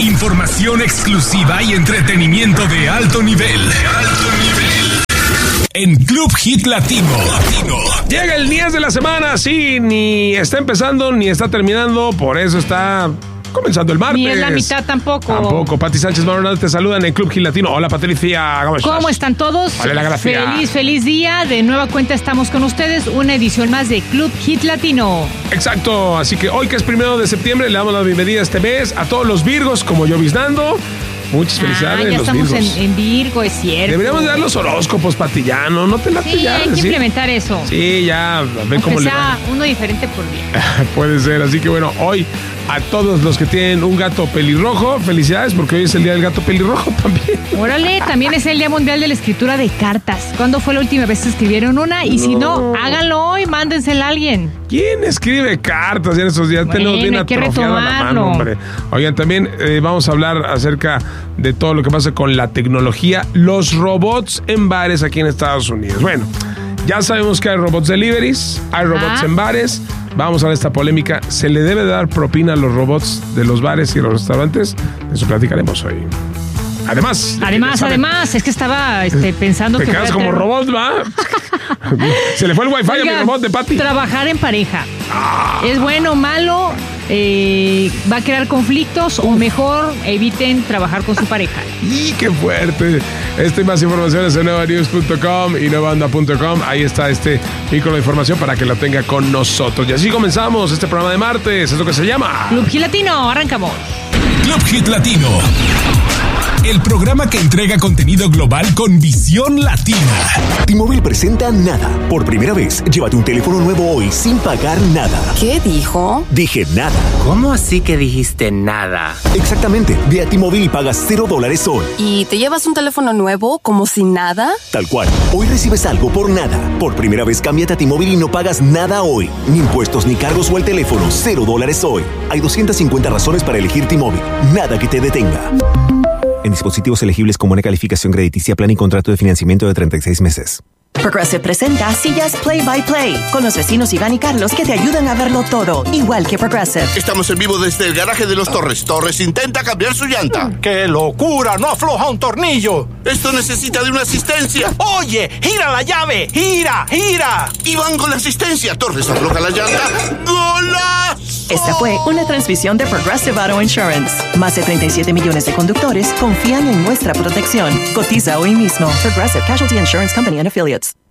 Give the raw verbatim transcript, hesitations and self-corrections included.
Información exclusiva y entretenimiento de alto nivel. De alto nivel. En Club Hit Latino. Latino. Llega el diez de la semana, sí, ni está empezando ni está terminando, por eso está comenzando el martes. Ni es la mitad tampoco. Tampoco. Pati Sánchez Maronal te saludan en Club Hit Latino. Hola, Patricia. ¿Cómo estás? ¿Cómo están todos? Vale, la gracia. Feliz, feliz día. De nueva cuenta estamos con ustedes. Una edición más de Club Hit Latino. Exacto. Así que hoy, que es primero de septiembre, le damos la bienvenida este mes a todos los Virgos, como yo Biznando. Muchas felicidades, ah, ya los estamos Virgos. En, en Virgo, es cierto. Deberíamos dar los horóscopos, Patillano. No te late Sí, ya. hay que ¿sí? implementar eso. Sí, ya. A ver Aunque cómo le sea va. uno diferente por día. Puede ser. Así que bueno, hoy a todos los que tienen un gato pelirrojo, felicidades, porque hoy es el día del gato pelirrojo también. Órale, también es el Día Mundial de la Escritura de Cartas. ¿Cuándo fue la última vez que escribieron una? Y no. si no, háganlo hoy, mándensela a alguien. ¿Quién escribe cartas en estos días? Bueno, Tenemos bien hay que atrofiada la mano, hombre. Oigan, también eh, vamos a hablar acerca de todo lo que pasa con la tecnología, los robots en bares aquí en Estados Unidos. Bueno, ya sabemos que hay robots deliveries, hay robots ah. en bares. Vamos a ver esta polémica. ¿Se le debe dar propina a los robots de los bares y los restaurantes? De eso platicaremos hoy. Además, además, además, es que estaba este, pensando te que... Te quedas como tener... robot, ¿va? Se le fue el wifi Oiga, a mi robot de Patty. Trabajar en pareja. Ah. ¿Es bueno o malo? Eh, ¿Va a crear conflictos? O mejor, eviten trabajar con su pareja. ¡Y qué fuerte! Esta y más informaciones en nueva news punto com y nueva onda punto com. Ahí está este vínculo de información para que lo tenga con nosotros. Y así comenzamos este programa de martes. Es lo que se llama Club Hit Latino. Arrancamos. Club Hit Latino. El programa que entrega contenido global con visión latina. T-Mobile presenta Nada. Por primera vez, llévate un teléfono nuevo hoy sin pagar nada. ¿Qué dijo? Dije nada. ¿Cómo así que dijiste nada? Exactamente. Ve a T-Mobile y pagas cero dólares hoy. ¿Y te llevas un teléfono nuevo como si nada? Tal cual. Hoy recibes algo por nada. Por primera vez, cámbiate a T-Mobile y no pagas nada hoy. Ni impuestos, ni cargos o el teléfono. Cero dólares hoy. Hay doscientas cincuenta razones para elegir T-Mobile. Nada que te detenga. En dispositivos elegibles con buena calificación crediticia, plan y contrato de financiamiento de treinta y seis meses. Progressive presenta Sillas Play by Play con los vecinos Iván y Carlos que te ayudan a verlo todo, igual que Progressive. Estamos en vivo desde el garaje de los Torres. Torres intenta cambiar su llanta. ¡Qué locura! ¡No afloja un tornillo! Esto necesita de una asistencia. ¡Oye! ¡Gira la llave! ¡Gira! ¡Gira! Iván con la asistencia. Torres afloja la llanta. ¡Golazo! Esta fue una transmisión de Progressive Auto Insurance. Más de treinta y siete millones de conductores confían en nuestra protección. Cotiza hoy mismo. Progressive Casualty Insurance Company and Affiliates.